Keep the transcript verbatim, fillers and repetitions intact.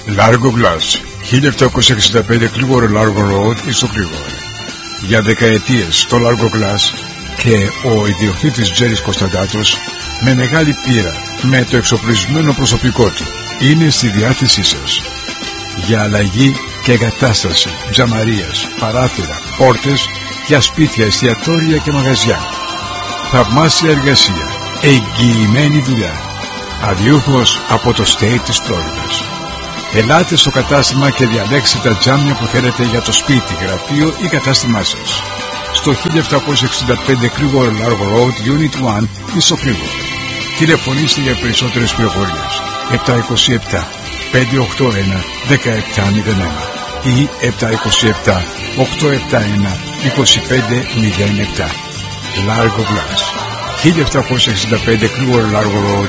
Largo Glass, χίλια επτακόσια εξήντα πέντε Clearwater Largo Road, στο Clearwater. Για δεκαετίες το Largo Glass και ο ιδιοκτήτης Τζέρις Κωνσταντάτος, με μεγάλη πείρα, με το εξοπλισμένο προσωπικό του, είναι στη διάθεσή σας. Για αλλαγή και εγκατάσταση τζαμαρίας, παράθυρα, πόρτες για σπίτια, εστιατόρια και μαγαζιά. Θαυμάσια εργασία, εγγυημένη δουλειά. Αδιούχος από το state της Φλόριδας. Ελάτε στο κατάστημα και διαλέξτε τα τζάμια που θέλετε για το σπίτι, γραφείο ή κατάστημά σας. Στο χίλια επτακόσια εξήντα πέντε Clearwater Largo Road, Unit ένα, στο Clearwater. Τηλεφωνήστε για περισσότερες πληροφορίες επτά δύο επτά πέντε οκτώ ένα ένα επτά μηδέν ένα ή επτά δύο επτά οκτώ επτά ένα δύο πέντε μηδέν επτά. Largo Glass, χίλια επτακόσια εξήντα πέντε Clearwater Largo Road,